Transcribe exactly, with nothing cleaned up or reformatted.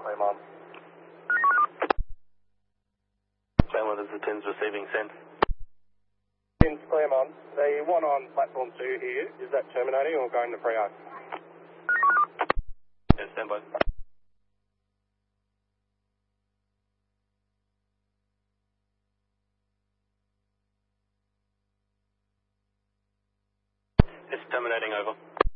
Claremont. Claremont, this is Tins receiving send. Tins, Claremont. The one on platform two here, is that terminating or going to pre-O? Yes, stand by. It's terminating over.